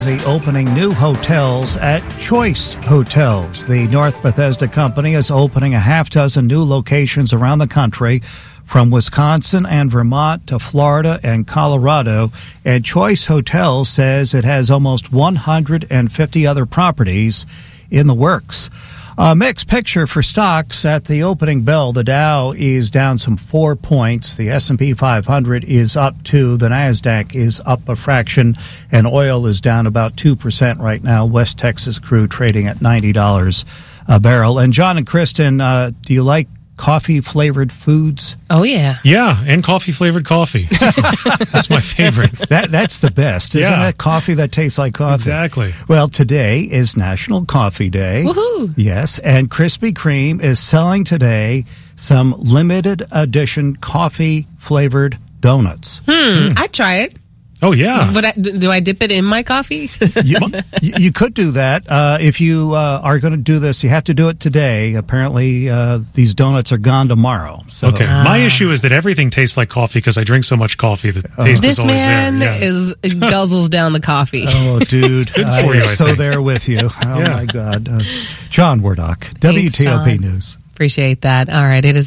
The opening new hotels at Choice Hotels. The North Bethesda company is opening a half dozen new locations around the country, from Wisconsin and Vermont to Florida and Colorado. And Choice Hotels says it has almost 150 other properties in the works. A mixed picture for stocks at the opening bell. The Dow is down some 4 points. The S&P 500 is up 2. The NASDAQ is up a fraction. And oil is down about 2% right now. West Texas crude trading at $90 a barrel. And John and Kristen, do you like coffee-flavored foods? Oh, yeah. Yeah, and coffee-flavored coffee. That's my favorite. That's the best, isn't it? Coffee that tastes like coffee. Exactly. Well, today is National Coffee Day. Woohoo! Yes, and Krispy Kreme is selling today some limited edition coffee-flavored donuts. I'd try it. Oh, yeah. Do I dip it in my coffee? You could do that. If you are going to do this, you have to do it today. Apparently, these donuts are gone tomorrow. So. Okay. My issue is that everything tastes like coffee because I drink so much coffee. The taste is always there. This man guzzles down the coffee. Oh, dude. Good for you, I so think. there with you. Oh, my God. John Wardock, Thanks, WTOP John. News. Appreciate that. All right, it is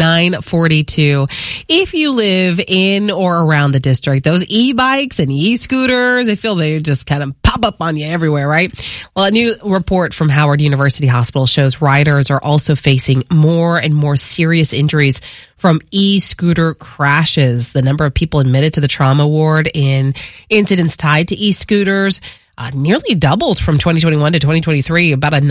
9:42. If you live in or around the district, those e-bikes and e-scooters, I feel they just kind of pop up on you everywhere, right? Well, a new report from Howard University Hospital shows riders are also facing more and more serious injuries from e-scooter crashes. The number of people admitted to the trauma ward in incidents tied to e-scooters nearly doubled from 2021 to 2023, about a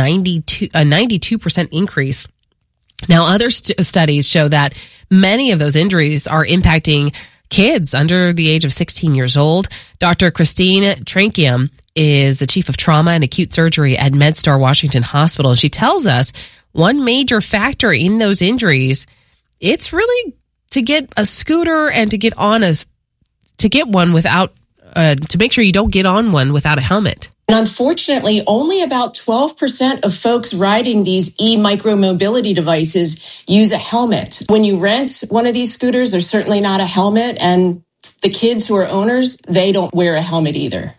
92% increase. Now, other studies show that many of those injuries are impacting kids under the age of 16 years old. Dr. Christine Trankium is the chief of trauma and acute surgery at MedStar Washington Hospital. And she tells us one major factor in those injuries, it's really to get a scooter and to get one without, to make sure you don't get on one without a helmet. And unfortunately, only about 12% of folks riding these e-micromobility devices use a helmet. When you rent one of these scooters, there's certainly not a helmet. And the kids who are owners, they don't wear a helmet either.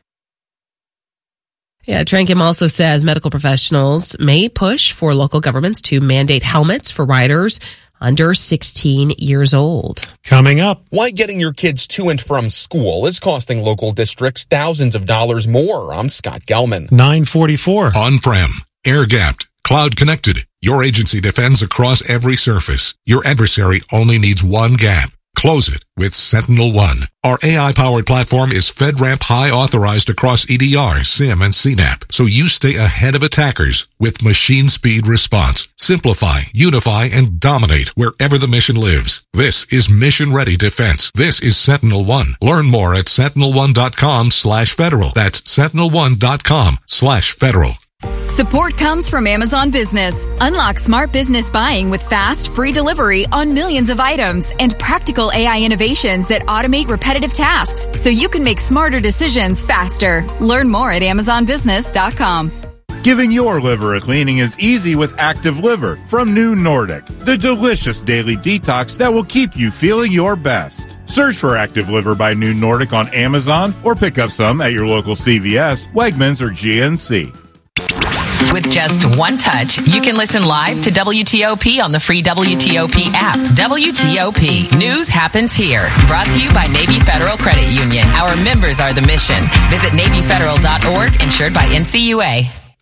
Yeah, Trankim also says medical professionals may push for local governments to mandate helmets for riders under 16 years old. Coming up. Why getting your kids to and from school is costing local districts thousands of dollars more. I'm Scott Gelman. 9:44. On-prem, air-gapped, cloud-connected. Your agency defends across every surface. Your adversary only needs one gap. Close it with SentinelOne. Our AI-powered platform is FedRAMP High authorized across EDR, SIM, and CNAP, so you stay ahead of attackers with machine speed response. Simplify, unify, and dominate wherever the mission lives. This is mission-ready defense. This is SentinelOne. Learn more at sentinelone.com/federal. That's sentinelone.com/federal. Support comes from Amazon Business. Unlock smart business buying with fast, free delivery on millions of items and practical AI innovations that automate repetitive tasks so you can make smarter decisions faster. Learn more at amazonbusiness.com. Giving your liver a cleaning is easy with Active Liver from New Nordic, the delicious daily detox that will keep you feeling your best. Search for Active Liver by New Nordic on Amazon or pick up some at your local CVS, Wegmans, or GNC. With just one touch, you can listen live to WTOP on the free WTOP app. WTOP. News happens here. Brought to you by Navy Federal Credit Union. Our members are the mission. Visit NavyFederal.org, insured by NCUA.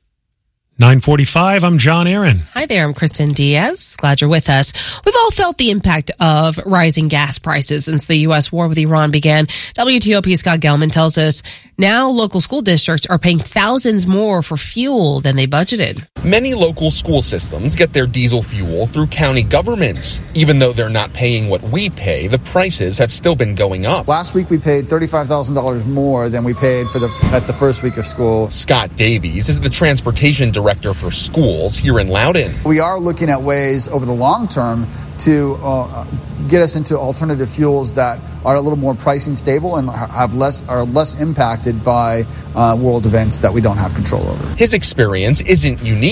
9:45, I'm John Aaron. Hi there, I'm Kristen Diaz. Glad you're with us. We've all felt the impact of rising gas prices since the U.S. war with Iran began. WTOP's Scott Gelman tells us now local school districts are paying thousands more for fuel than they budgeted. Many local school systems get their diesel fuel through county governments. Even though they're not paying what we pay, the prices have still been going up. Last week we paid $35,000 more than we paid at the first week of school. Scott Davies is the transportation director for schools here in Loudoun. We are looking at ways over the long term to get us into alternative fuels that are a little more pricing stable and are less impacted by world events that we don't have control over. His experience isn't unique.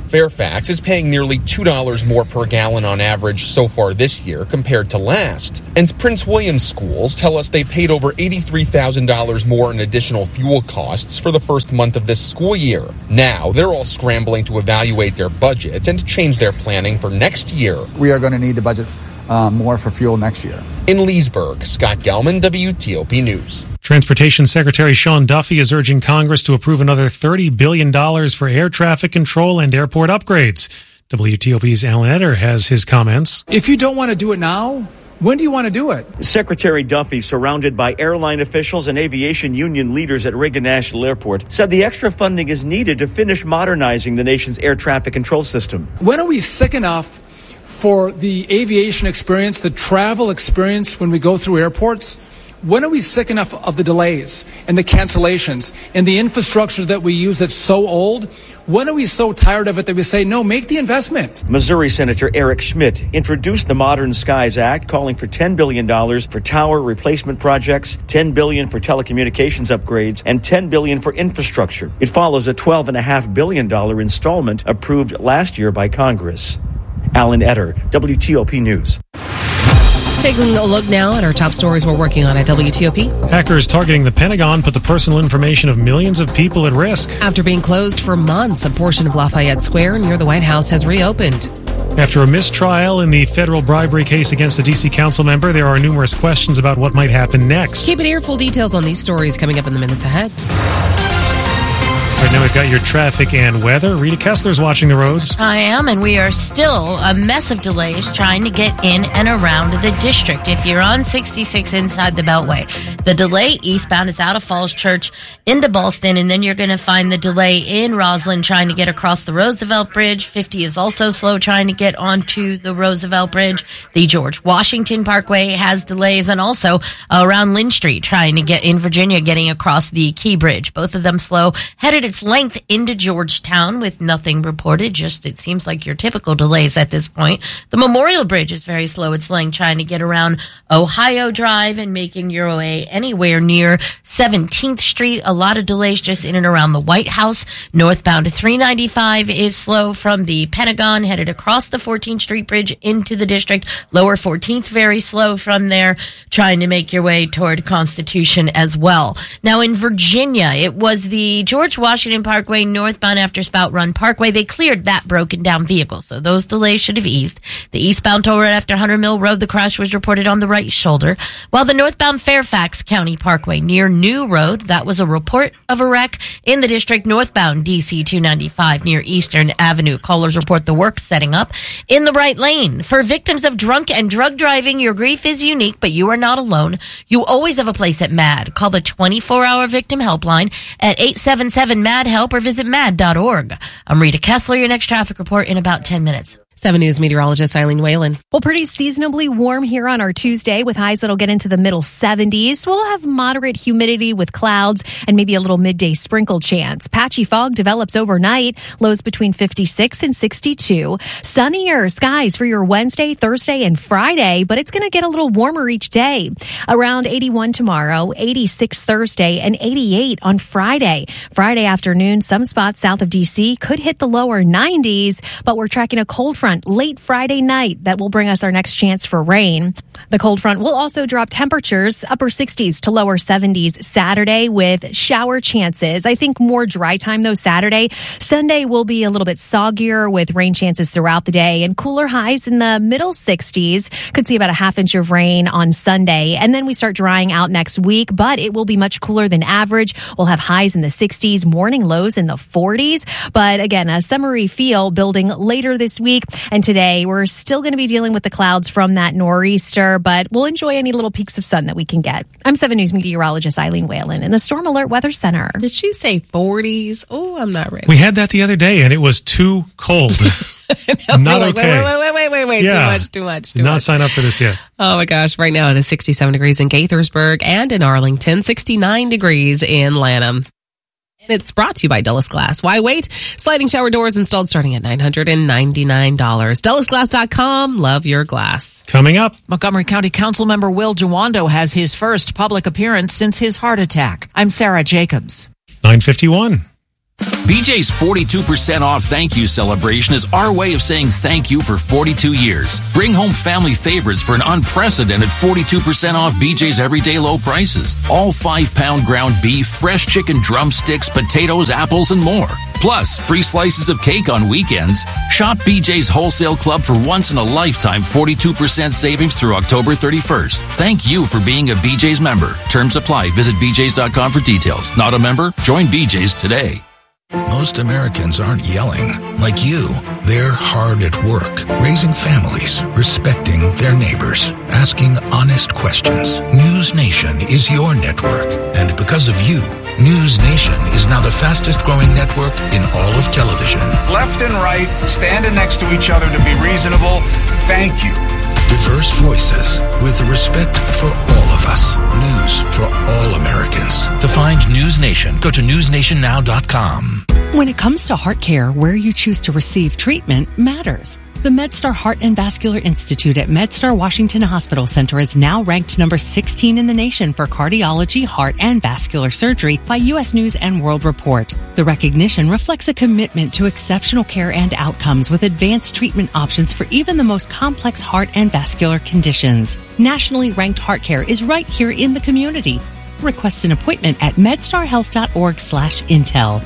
Fairfax is paying nearly $2 more per gallon on average so far this year compared to last. And Prince William schools tell us they paid over $83,000 more in additional fuel costs for the first month of this school year. Now, they're all scrambling to evaluate their budgets and change their planning for next year. We are going to need to budget more for fuel next year. In Leesburg, Scott Gelman, WTOP News. Transportation Secretary Sean Duffy is urging Congress to approve another $30 billion for air traffic control and airport upgrades. WTOP's Alan Etter has his comments. If you don't want to do it now, when do you want to do it? Secretary Duffy, surrounded by airline officials and aviation union leaders at Reagan National Airport, said the extra funding is needed to finish modernizing the nation's air traffic control system. When are we sick enough for the aviation experience, the travel experience when we go through airports? When are we sick enough of the delays and the cancellations and the infrastructure that we use that's so old? When are we so tired of it that we say, no, make the investment? Missouri Senator Eric Schmidt introduced the Modern Skies Act, calling for $10 billion for tower replacement projects, $10 billion for telecommunications upgrades, and $10 billion for infrastructure. It follows a $12.5 billion installment approved last year by Congress. Alan Etter, WTOP News. Taking a look now at our top stories we're working on at WTOP. Hackers targeting the Pentagon put the personal information of millions of people at risk. After being closed for months, a portion of Lafayette Square near the White House has reopened. After a mistrial in the federal bribery case against a D.C. council member, there are numerous questions about what might happen next. Keep it here. Full details on these stories coming up in the minutes ahead. Right now we've got your traffic and weather. Rita Kessler's watching the roads. I am, and we are still a mess of delays trying to get in and around the district. If you're on 66 inside the Beltway, the delay eastbound is out of Falls Church into Ballston, and then you're going to find the delay in Roslyn trying to get across the Roosevelt Bridge. 50 is also slow trying to get onto the Roosevelt Bridge. The George Washington Parkway has delays, and also around Lynn Street trying to get in Virginia, getting across the Key Bridge. Both of them slow, headed its length into Georgetown with nothing reported. Just it seems like your typical delays at this point. The Memorial Bridge is very slow. It's length trying to get around Ohio Drive and making your way anywhere near 17th Street. A lot of delays just in and around the White House. Northbound 395 is slow from the Pentagon, headed across the 14th Street Bridge into the district. Lower 14th very slow from there, trying to make your way toward Constitution as well. Now in Virginia, it was the George Washington Parkway northbound after Spout Run Parkway. They cleared that broken down vehicle, so those delays should have eased. The eastbound toll road after Hunter Mill Road, the crash was reported on the right shoulder, while the northbound Fairfax County Parkway near New Road, that was a report of a wreck in the district. Northbound DC 295 near Eastern Avenue. Callers report the work setting up in the right lane. For victims of drunk and drug driving, your grief is unique, but you are not alone. You always have a place at MAD. Call the 24-hour victim helpline at 877-MAD-HELP or visit mad.org. I'm Rita Kessler, your next traffic report in about 10 minutes. 7 News meteorologist Eileen Whalen. Well, pretty seasonably warm here on our Tuesday with highs that'll get into the middle 70s. We'll have moderate humidity with clouds and maybe a little midday sprinkle chance. Patchy fog develops overnight, lows between 56 and 62. Sunnier skies for your Wednesday, Thursday, and Friday, but it's going to get a little warmer each day. Around 81 tomorrow, 86 Thursday, and 88 on Friday. Friday afternoon, some spots south of D.C. could hit the lower 90s, but we're tracking a cold front late Friday night that will bring us our next chance for rain. The cold front will also drop temperatures upper 60s to lower 70s Saturday with shower chances. I think more dry time though Saturday. Sunday will be a little bit soggier with rain chances throughout the day and cooler highs in the middle 60s. Could see about a half inch of rain on Sunday. And then we start drying out next week, but it will be much cooler than average. We'll have highs in the 60s, morning lows in the 40s. But again, a summery feel building later this week. And today, we're still going to be dealing with the clouds from that nor'easter, but we'll enjoy any little peaks of sun that we can get. I'm 7 News meteorologist Eileen Whalen in the Storm Alert Weather Center. Did she say 40s? Oh, I'm not ready. We had that the other day, and it was too cold. No, not like, okay. Wait. Yeah. Too much. Did not sign up for this yet. Oh, my gosh. Right now, it is 67 degrees in Gaithersburg and in Arlington, 69 degrees in Lanham. It's brought to you by Dulles Glass. Why wait? Sliding shower doors installed starting at $999. DullesGlass.com. Love your glass. Coming up. Montgomery County Councilmember Will Jawando has his first public appearance since his heart attack. I'm Sarah Jacobs. 9:51. BJ's 42% off thank you celebration is our way of saying thank you for 42 years. Bring home family favorites for an unprecedented 42% off BJ's everyday low prices. All 5-pound ground beef, fresh chicken drumsticks, potatoes, apples, and more. Plus, free slices of cake on weekends. Shop BJ's Wholesale Club for once-in-a-lifetime 42% savings through October 31st. Thank you for being a BJ's member. Terms apply. Visit bjs.com for details. Not a member? Join BJ's today. Most Americans aren't yelling like you. They're hard at work, raising families, respecting their neighbors, asking honest questions. News Nation is your network. And because of you, News Nation is now the fastest growing network in all of television. Left and right, standing next to each other to be reasonable. Thank you. Diverse voices with respect for all of us. News for all Americans. To find News Nation, go to newsnationnow.com. When it comes to heart care, where you choose to receive treatment matters. The MedStar Heart and Vascular Institute at MedStar Washington Hospital Center is now ranked number 16 in the nation for cardiology, heart, and vascular surgery by U.S. News and World Report. The recognition reflects a commitment to exceptional care and outcomes with advanced treatment options for even the most complex heart and vascular conditions. Nationally ranked heart care is right here in the community. Request an appointment at medstarhealth.org/intel.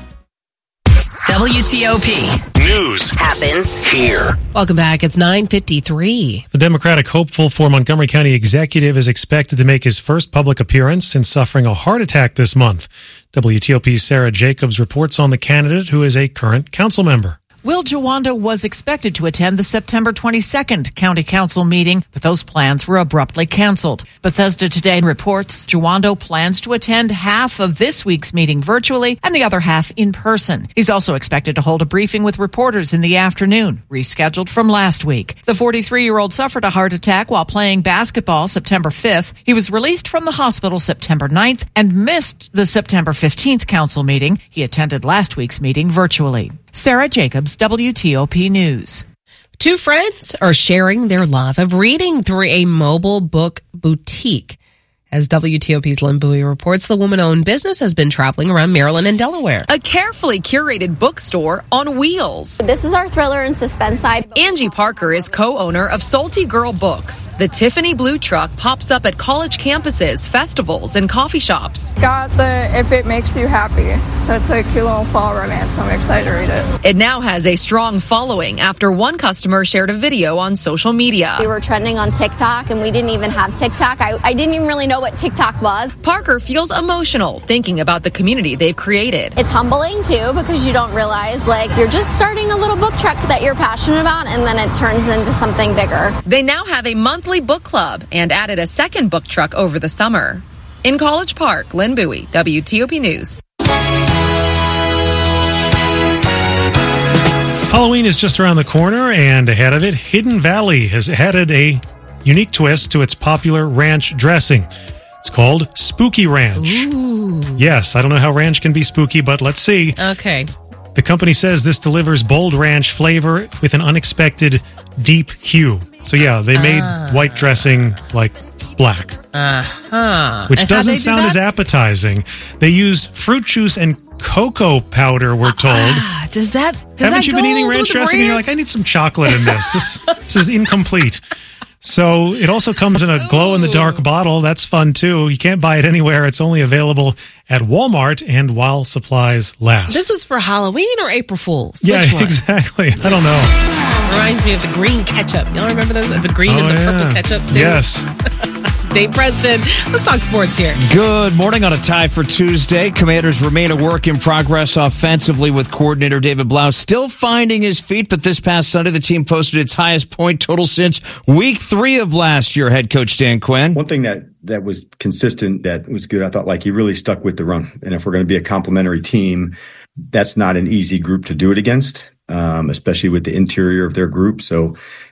WTOP. News happens here. Welcome back. It's 9:53. The Democratic hopeful for Montgomery County executive is expected to make his first public appearance since suffering a heart attack this month. WTOP's Sarah Jacobs reports on the candidate who is a current council member. Will Jawando was expected to attend the September 22nd County Council meeting, but those plans were abruptly canceled. Bethesda Today reports Jawando plans to attend half of this week's meeting virtually and the other half in person. He's also expected to hold a briefing with reporters in the afternoon, rescheduled from last week. The 43-year-old suffered a heart attack while playing basketball September 5th. He was released from the hospital September 9th and missed the September 15th council meeting. He attended last week's meeting virtually. Sarah Jacobs, WTOP News. Two friends are sharing their love of reading through a mobile book boutique. As WTOP's Lynn Bowie reports, the woman-owned business has been traveling around Maryland and Delaware. A carefully curated bookstore on wheels. This is our thriller and suspense side. Angie Parker is co-owner of Salty Girl Books. The Tiffany blue truck pops up at college campuses, festivals, and coffee shops. Got the If It Makes You Happy. So it's a cute little fall romance, so I'm excited to read it. It now has a strong following after one customer shared a video on social media. We were trending on TikTok, and we didn't even have TikTok. I didn't even really know what TikTok was. Parker feels emotional thinking about the community they've created. It's humbling too, because you don't realize you're just starting a little book truck that you're passionate about, and then it turns into something bigger. They now have a monthly book club and added a second book truck over the summer. In College Park, Lynn Bowie, WTOP News. Halloween is just around the corner, and ahead of it, Hidden Valley has added a unique twist to its popular ranch dressing. It's called Spooky Ranch. Ooh. Yes, I don't know how ranch can be spooky, but let's see. Okay. The company says this delivers bold ranch flavor with an unexpected deep hue. So yeah, they made white dressing like black. Which doesn't sound as appetizing. They used fruit juice and cocoa powder, we're told. Haven't you been eating ranch dressing? And you're like, I need some chocolate in this. This is incomplete. So it also comes in a glow-in-the-dark bottle. That's fun, too. You can't buy it anywhere. It's only available at Walmart and while supplies last. This was for Halloween or April Fool's? Yeah, Which one? Exactly. I don't know. Reminds me of the green ketchup. Y'all remember those? The green and the purple ketchup? Too? Yes. Dave Preston. Let's talk sports here. Good morning on a tie for Tuesday. Commanders remain a work in progress offensively with coordinator David Blau still finding his feet, but this past Sunday the team posted its highest point total since week 3 of last year, head coach Dan Quinn. One thing that was consistent, that was good, I thought, he really stuck with the run. And if we're going to be a complementary team, that's not an easy group to do it against. Especially with the interior of their group. So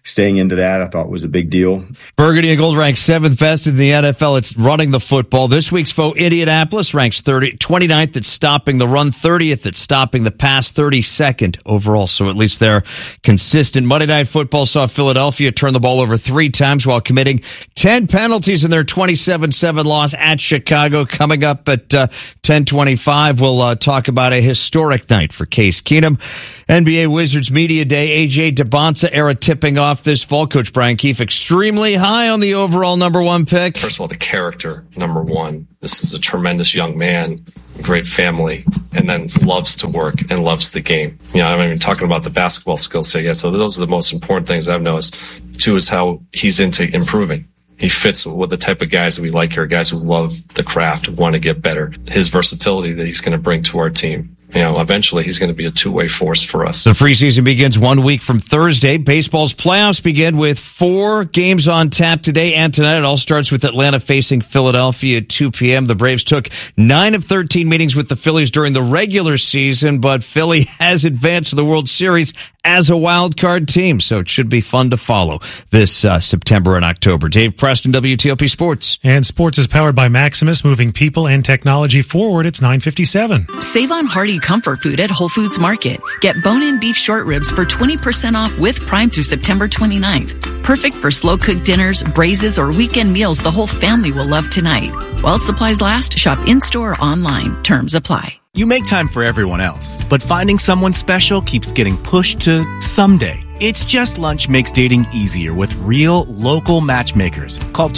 staying into that, I thought was a big deal. Burgundy and Gold ranks 7th best in the NFL. It's running the football. This week's foe, Indianapolis, ranks 29th at stopping the run, 30th at stopping the pass, 32nd overall. So at least they're consistent. Monday Night Football saw Philadelphia turn the ball over 3 times while committing 10 penalties in their 27-7 loss at Chicago. Coming up at 10:25, we'll talk about a historic night for Case Keenum. NBA Wizards Media Day, A.J. DeBonsa era tipping off this fall. Coach Brian Keefe extremely high on the overall number 1 pick. First of all, the character, number 1. This is a tremendous young man, great family, and then loves to work and loves the game. I'm not even talking about the basketball skill set yet, so those are the most important things I've noticed. 2 is how he's into improving. He fits with the type of guys that we like here, guys who love the craft, who want to get better. His versatility that he's going to bring to our team. Eventually he's going to be a two-way force for us. The preseason begins 1 week from Thursday. Baseball's playoffs begin with 4 games on tap today and tonight. It all starts with Atlanta facing Philadelphia at 2 p.m. The Braves took 9 of 13 meetings with the Phillies during the regular season, but Philly has advanced to the World Series as a wild card team, so it should be fun to follow this September and October. Dave Preston, WTOP Sports. And sports is powered by Maximus, moving people and technology forward. It's 9:57. Save on hearty comfort food at Whole Foods Market. Get bone-in beef short ribs for 20% off with Prime through September 29th. Perfect for slow-cooked dinners, braises, or weekend meals the whole family will love tonight. While supplies last, shop in-store or online. Terms apply. You make time for everyone else, but finding someone special keeps getting pushed to someday. It's Just Lunch makes dating easier with real, local matchmakers. Call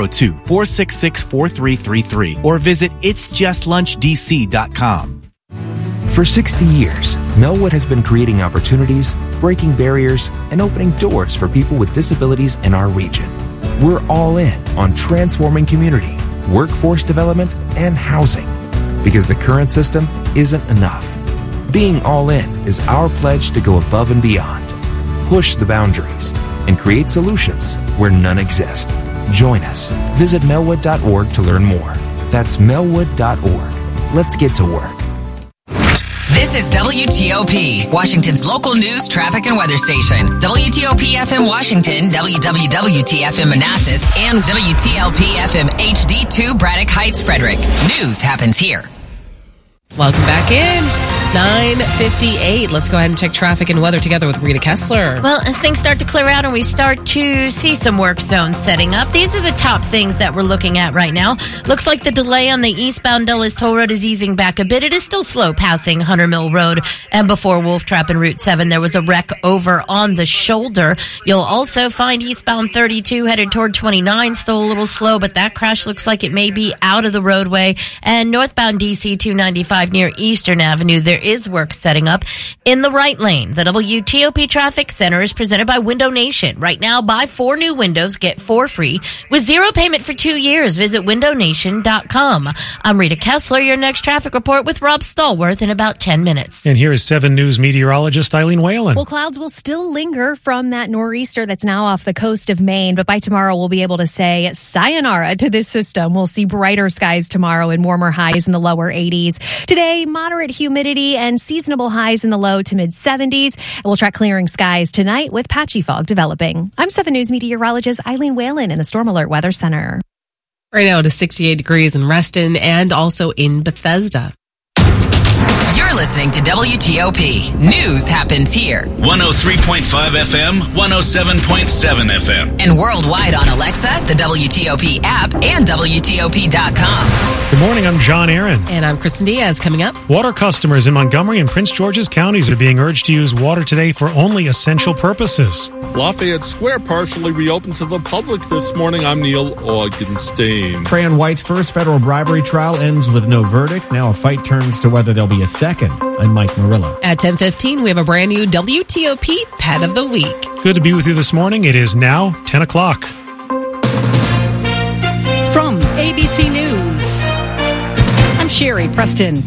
202-466-4333 or visit itsjustlunchdc.com. For 60 years, Melwood has been creating opportunities, breaking barriers, and opening doors for people with disabilities in our region. We're all in on transforming community, workforce development, and housing. Because the current system isn't enough. Being all in is our pledge to go above and beyond, push the boundaries, and create solutions where none exist. Join us. Visit melwood.org to learn more. That's melwood.org. Let's get to work. This is WTOP, Washington's local news, traffic, and weather station. WTOP FM Washington, WWWT-FM Manassas, and WTLP FM HD2 Braddock Heights, Frederick. News happens here. Welcome back in. 9:58. Let's go ahead and check traffic and weather together with Rita Kessler. Well, as things start to clear out and we start to see some work zones setting up, these are the top things that we're looking at right now. Looks like the delay on the eastbound Dulles Toll Road is easing back a bit. It is still slow passing Hunter Mill Road, and before Wolf Trap and Route 7, there was a wreck over on the shoulder. You'll also find eastbound 32 headed toward 29, still a little slow, but that crash looks like it may be out of the roadway. And northbound DC 295 near Eastern Avenue, there is work setting up in the right lane. The WTOP Traffic Center is presented by Window Nation. Right now, buy 4 new windows, get 4 free with 0 payment for 2 years. Visit windownation.com. I'm Rita Kessler, your next traffic report with Rob Stallworth in about 10 minutes. And here is 7 News meteorologist Eileen Whalen. Well, clouds will still linger from that nor'easter that's now off the coast of Maine, but by tomorrow we'll be able to say sayonara to this system. We'll see brighter skies tomorrow and warmer highs in the lower 80s. Today, moderate humidity and seasonable highs in the low to mid-70s. And we'll track clearing skies tonight with patchy fog developing. I'm 7 News meteorologist Eileen Whalen in the Storm Alert Weather Center. Right now it is 68 degrees in Reston and also in Bethesda. You're listening to WTOP. News happens here. 103.5 FM, 107.7 FM. And worldwide on Alexa, the WTOP app, and WTOP.com. Good morning, I'm John Aaron. And I'm Kristen Diaz. Coming up, water customers in Montgomery and Prince George's counties are being urged to use water today for only essential purposes. Lafayette Square partially reopened to the public this morning. I'm Neil Augenstein. Trayon White's first federal bribery trial ends with no verdict. Now a fight turns to whether there'll be a second. I'm Mike Murillo. At 10:15, we have a brand new WTOP Pet of the Week. Good to be with you this morning. It is now 10 o'clock. From ABC News, I'm Sherry Preston.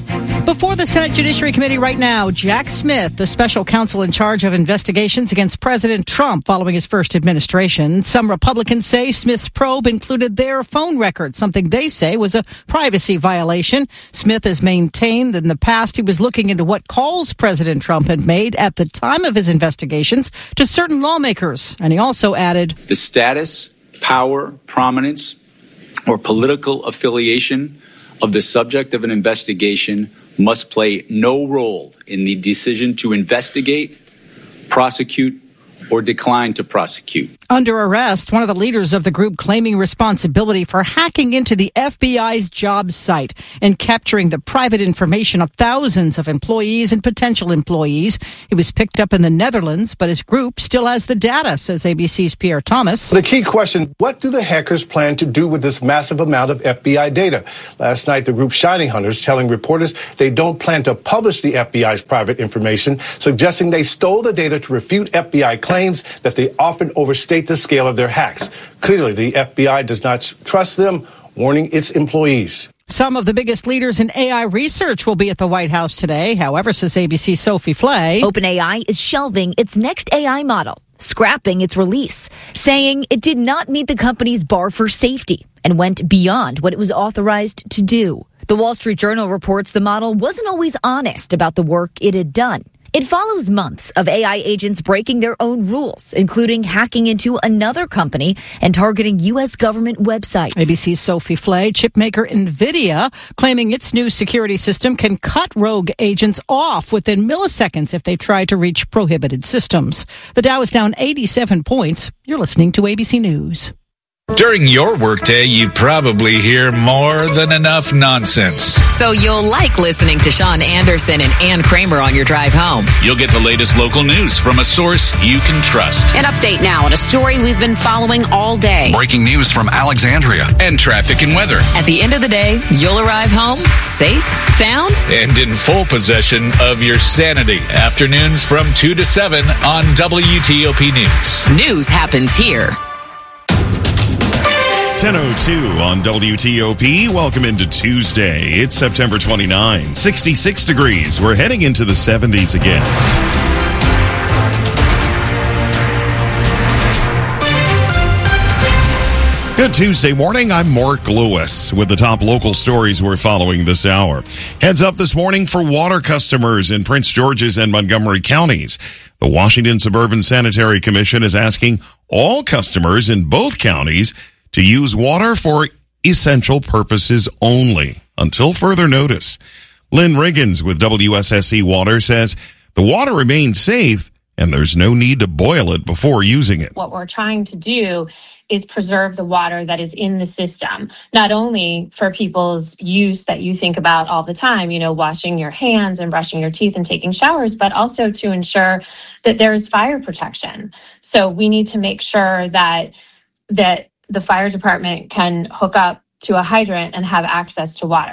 Before the Senate Judiciary Committee right now, Jack Smith, the special counsel in charge of investigations against President Trump following his first administration. Some Republicans say Smith's probe included their phone records, something they say was a privacy violation. Smith has maintained that in the past he was looking into what calls President Trump had made at the time of his investigations to certain lawmakers. And he also added, the status, power, prominence, or political affiliation of the subject of an investigation must play no role in the decision to investigate, prosecute, or decline to prosecute. Under arrest, one of the leaders of the group claiming responsibility for hacking into the FBI's job site and capturing the private information of thousands of employees and potential employees. He was picked up in the Netherlands, but his group still has the data, says ABC's Pierre Thomas. The key question, what do the hackers plan to do with this massive amount of FBI data? Last night, the group Shining Hunters telling reporters they don't plan to publish the FBI's private information, suggesting they stole the data to refute FBI claims that they often overstate the scale of their hacks. Clearly, the FBI does not trust them, warning its employees. Some of the biggest leaders in AI research will be at the White House today. However, says ABC's Sophie Flay, OpenAI is shelving its next AI model, scrapping its release, saying it did not meet the company's bar for safety and went beyond what it was authorized to do. The Wall Street Journal reports the model wasn't always honest about the work it had done. It follows months of AI agents breaking their own rules, including hacking into another company and targeting U.S. government websites. ABC's Sophie Flay, chipmaker NVIDIA, claiming its new security system can cut rogue agents off within milliseconds if they try to reach prohibited systems. The Dow is down 87 points. You're listening to ABC News. During your workday, you probably hear more than enough nonsense. So you'll like listening to Sean Anderson and Ann Kramer on your drive home. You'll get the latest local news from a source you can trust. An update now on a story we've been following all day. Breaking news from Alexandria. And traffic and weather. At the end of the day, you'll arrive home safe, sound, and in full possession of your sanity. Afternoons from 2 to 7 on WTOP News. News happens here. 10:02 on WTOP. Welcome into Tuesday. It's September 29, 66 degrees. We're heading into the 70s again. Good Tuesday morning. I'm Mark Lewis with the top local stories we're following this hour. Heads up this morning for water customers in Prince George's and Montgomery counties. The Washington Suburban Sanitary Commission is asking all customers in both counties to use water for essential purposes only until further notice. Lynn Riggins with WSSC Water says the water remains safe and there's no need to boil it before using it. What we're trying to do is preserve the water that is in the system, not only for people's use that you think about all the time, you know, washing your hands and brushing your teeth and taking showers, but also to ensure that there is fire protection. So we need to make sure that the fire department can hook up to a hydrant and have access to water.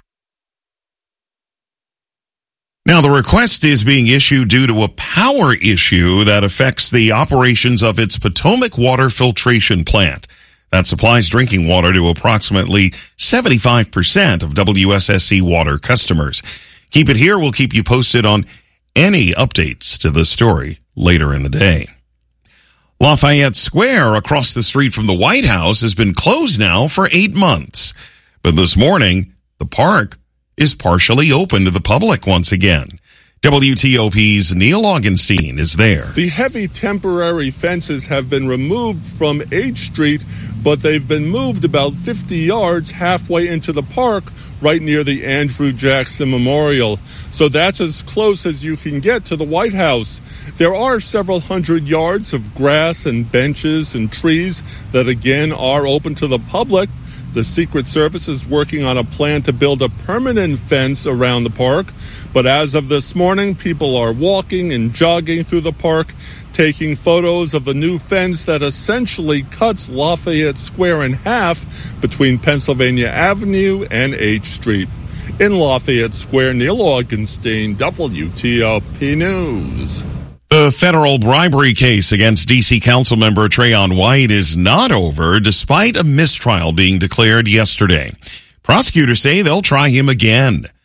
Now, the request is being issued due to a power issue that affects the operations of its Potomac water filtration plant that supplies drinking water to approximately 75% of WSSC Water customers. Keep it here. We'll keep you posted on any updates to the story later in the day. Lafayette Square across the street from the White House has been closed now for 8 months. But this morning, the park is partially open to the public once again. WTOP's Neil Augenstein is there. The heavy temporary fences have been removed from H Street, but they've been moved about 50 yards halfway into the park, right near the Andrew Jackson Memorial. So that's as close as you can get to the White House. There are several hundred yards of grass and benches and trees that again are open to the public. The Secret Service is working on a plan to build a permanent fence around the park. But as of this morning, people are walking and jogging through the park, taking photos of the new fence that essentially cuts Lafayette Square in half between Pennsylvania Avenue and H Street. In Lafayette Square, Neil Augenstein, WTOP News. The federal bribery case against D.C. Councilmember Trayon White is not over, despite a mistrial being declared yesterday. Prosecutors say they'll try him again.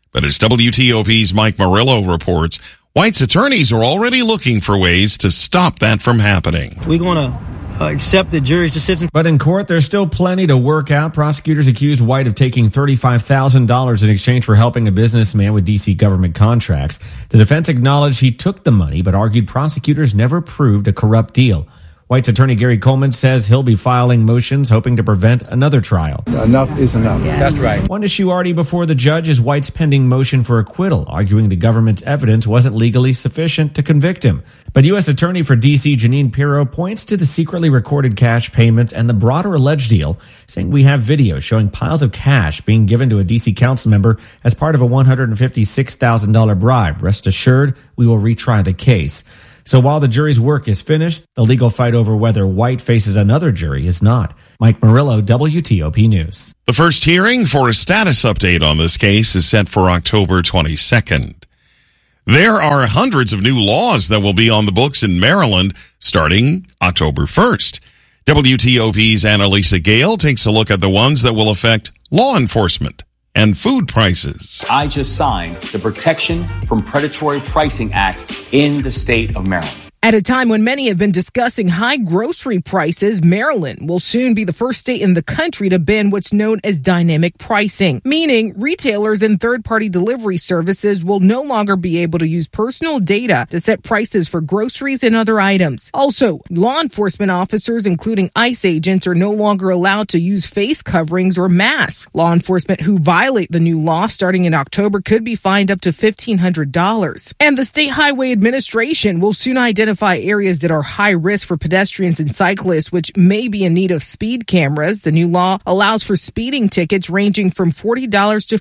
But as WTOP's Mike Murillo reports, White's attorneys are already looking for ways to stop that from happening. We're going to accept the jury's decision. But in court, there's still plenty to work out. Prosecutors accused White of taking $35,000 in exchange for helping a businessman with D.C. government contracts. The defense acknowledged he took the money, but argued prosecutors never proved a corrupt deal. White's attorney Gary Coleman says he'll be filing motions hoping to prevent another trial. Enough is enough. Yeah. That's right. One issue already before the judge is White's pending motion for acquittal, arguing the government's evidence wasn't legally sufficient to convict him. But U.S. Attorney for D.C. Janine Pirro points to the secretly recorded cash payments and the broader alleged deal, saying we have video showing piles of cash being given to a D.C. council member as part of a $156,000 bribe. Rest assured, we will retry the case. So while the jury's work is finished, the legal fight over whether White faces another jury is not. Mike Murillo, WTOP News. The first hearing for a status update on this case is set for October 22nd. There are hundreds of new laws that will be on the books in Maryland starting October 1st. WTOP's Annalisa Gale takes a look at the ones that will affect law enforcement and food prices. I just signed the Protection from Predatory Pricing Act in the state of Maryland. At a time when many have been discussing high grocery prices, Maryland will soon be the first state in the country to ban what's known as dynamic pricing, meaning retailers and third-party delivery services will no longer be able to use personal data to set prices for groceries and other items. Also, law enforcement officers, including ICE agents, are no longer allowed to use face coverings or masks. Law enforcement who violate the new law starting in October could be fined up to $1,500. And the State Highway Administration will soon identify areas that are high risk for pedestrians and cyclists, which may be in need of speed cameras. The new law allows for speeding tickets ranging from $40 to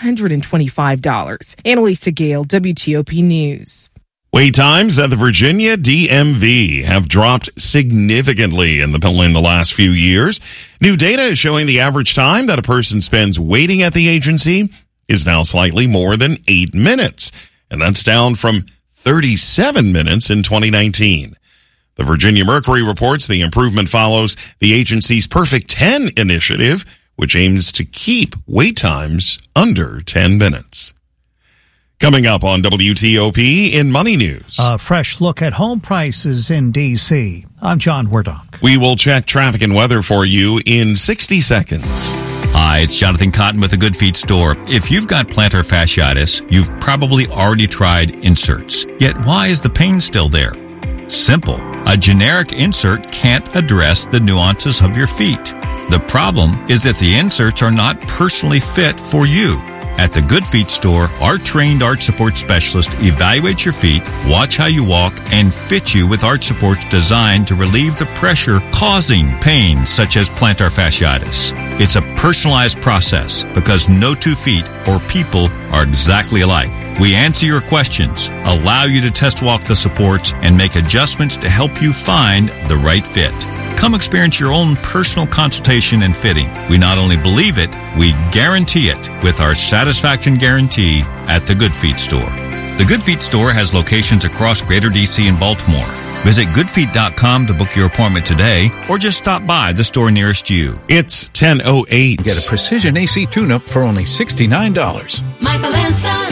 $425. Annalisa Gale, WTOP News. Wait times at the Virginia DMV have dropped significantly in the last few years. New data is showing the average time that a person spends waiting at the agency is now slightly more than 8 minutes, and that's down from 37 minutes in 2019. The Virginia Mercury reports the improvement follows the agency's Perfect 10 initiative, which aims to keep wait times under 10 minutes. Coming up on WTOP in Money News. A fresh look at home prices in D.C. I'm John Wardock. We will check traffic and weather for you in 60 seconds. Hi, it's Jonathan Cotton with the Good Feet store. If you've got plantar fasciitis, you've probably already tried inserts. Yet why is the pain still there? Simple. A generic insert can't address the nuances of your feet. The problem is that the inserts are not personally fit for you. At the Good Feet store, our trained arch support specialist evaluates your feet, watch how you walk, and fit you with arch supports designed to relieve the pressure causing pain such as plantar fasciitis. It's a personalized process because no 2 feet or people are exactly alike. We answer your questions, allow you to test walk the supports, and make adjustments to help you find the right fit. Come experience your own personal consultation and fitting. We not only believe it, we guarantee it with our satisfaction guarantee at the Good Feet store. The Good Feet store has locations across Greater D.C. and Baltimore. Visit goodfeet.com to book your appointment today or just stop by the store nearest you. It's 10:08. Get a precision AC tune-up for only $69. Michael and Son.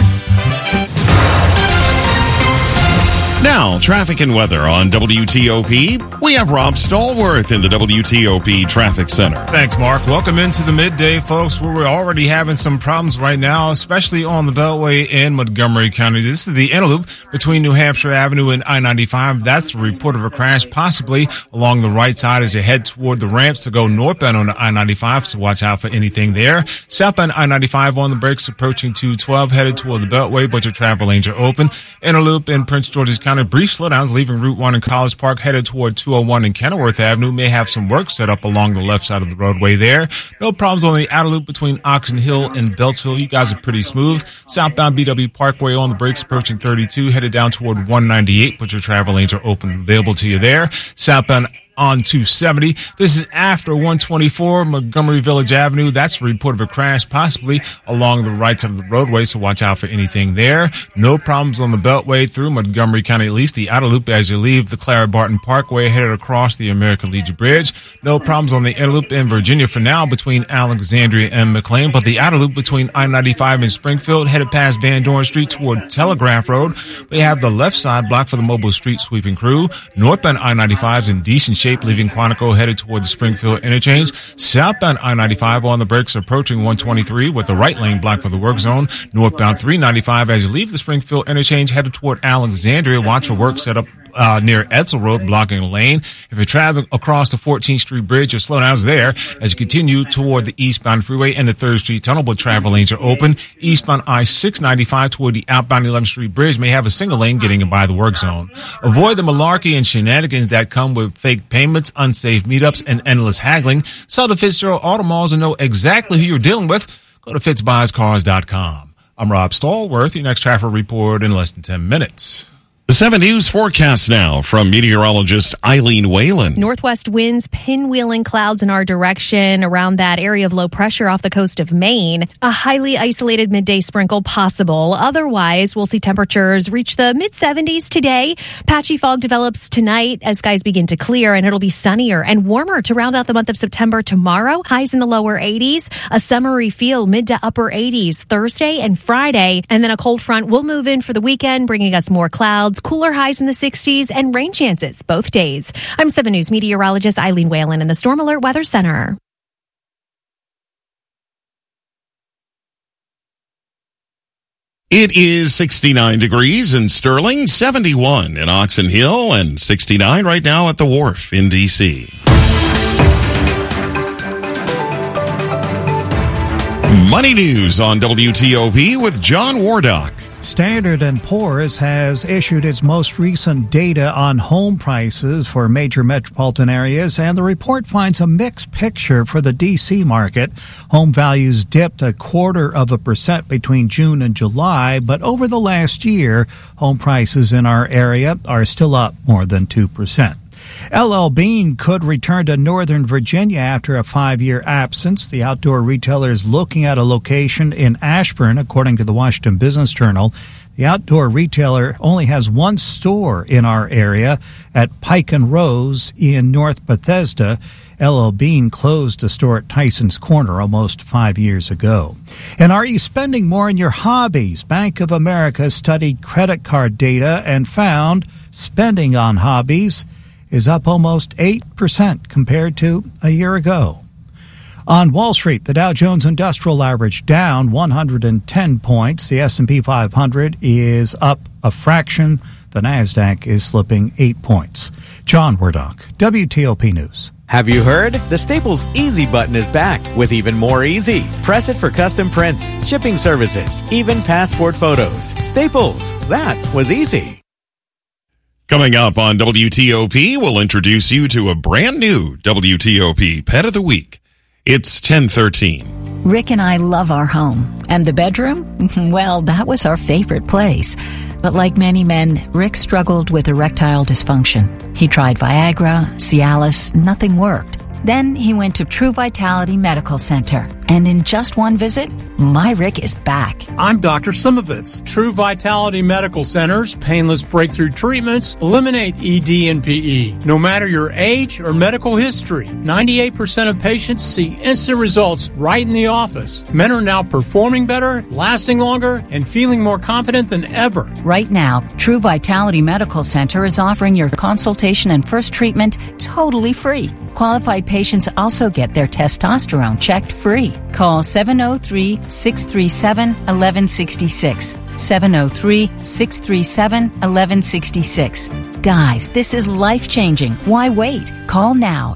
Now, traffic and weather on WTOP. We have Rob Stallworth in the WTOP Traffic Center. Thanks, Mark. Welcome into the midday, folks, where we're already having some problems right now, especially on the Beltway in Montgomery County. This is the inner loop between New Hampshire Avenue and I-95. That's the report of a crash, possibly along the right side as you head toward the ramps to go northbound on the I-95, so watch out for anything there. Southbound I-95 on the brakes approaching 212, headed toward the Beltway, but your travel lanes are open. Inner loop in Prince George's County. Brief slowdowns leaving Route 1 in College Park, headed toward 201 and Kenilworth Avenue. May have some work set up along the left side of the roadway there. No problems on the outer loop between Oxon Hill and Beltsville. You guys are pretty smooth. Southbound BW Parkway on the brakes approaching 32, headed down toward 198, but your travel lanes are open, available to you there. Southbound on 270. This is after 124 Montgomery Village Avenue. That's a report of a crash possibly along the right side of the roadway, so watch out for anything there. No problems on the Beltway through Montgomery County, at least the outer loop as you leave the Clara Barton Parkway headed across the American Legion Bridge. No problems on the inner loop in Virginia for now between Alexandria and McLean, but the outer loop between I-95 and Springfield headed past Van Dorn Street toward Telegraph Road. We have the left side blocked for the mobile street sweeping crew. Northbound I-95 is in decent shape, leaving Quantico headed toward the Springfield interchange. Southbound I-95 on the brakes approaching 123 with the right lane blocked for the work zone. Northbound 395 as you leave the Springfield interchange headed toward Alexandria. Watch for work set up near Edsel Road, blocking a lane. If you're traveling across the 14th Street Bridge, your slowdowns there as you continue toward the eastbound freeway and the 3rd Street Tunnel, but travel lanes are open. Eastbound I-695 toward the outbound 11th Street Bridge may have a single lane getting in by the work zone. Avoid the malarkey and shenanigans that come with fake payments, unsafe meetups, and endless haggling. Sell to Fitzgerald Auto Malls and know exactly who you're dealing with. Go to FitzBuysCars.com. I'm Rob Stallworth. Your next traffic report in less than 10 minutes. The 7 News forecast now from meteorologist Eileen Whalen. Northwest winds pinwheeling clouds in our direction around that area of low pressure off the coast of Maine. A highly isolated midday sprinkle possible. Otherwise, we'll see temperatures reach the mid-70s today. Patchy fog develops tonight as skies begin to clear, and it'll be sunnier and warmer to round out the month of September tomorrow. Highs in the lower 80s. A summery feel mid to upper 80s Thursday and Friday. And then a cold front will move in for the weekend, bringing us more clouds. Cooler highs in the 60s and rain chances both days. I'm 7 News meteorologist Eileen Whalen in the Storm Alert Weather Center. It is 69 degrees in Sterling, 71 in Oxon Hill, and 69 right now at the Wharf in D.C. Money News on WTOP with John Wardock. Standard & Poor's has issued its most recent data on home prices for major metropolitan areas, and the report finds a mixed picture for the D.C. market. Home values dipped 0.25% between June and July, but over the last year, home prices in our area are still up more than 2%. L.L. Bean could return to Northern Virginia after a 5-year absence. The outdoor retailer is looking at a location in Ashburn, according to the Washington Business Journal. The outdoor retailer only has one store in our area at Pike and Rose in North Bethesda. L.L. Bean closed a store at Tyson's Corner almost 5 years ago. And are you spending more on your hobbies? Bank of America studied credit card data and found spending on hobbies is up almost 8% compared to a year ago. On Wall Street, the Dow Jones Industrial Average down 110 points. The S&P 500 is up a fraction. The NASDAQ is slipping 8 points. John Wardock, WTOP News. Have you heard? The Staples Easy button is back with even more easy. Press it for custom prints, shipping services, even passport photos. Staples, that was easy. Coming up on WTOP, we'll introduce you to a brand new WTOP Pet of the Week. It's 10:13. Rick and I love our home. And the bedroom? Well, that was our favorite place. But like many men, Rick struggled with erectile dysfunction. He tried Viagra, Cialis, nothing worked. Then he went to True Vitality Medical Center. And in just one visit, my Rick is back. I'm Dr. Simovitz. True Vitality Medical Center's painless breakthrough treatments eliminate ED and PE. No matter your age or medical history, 98% of patients see instant results right in the office. Men are now performing better, lasting longer, and feeling more confident than ever. Right now, True Vitality Medical Center is offering your consultation and first treatment totally free. Qualified patients also get their testosterone checked free. Call 703-637-1166. 703-637-1166. Guys, this is life-changing. Why wait? Call now.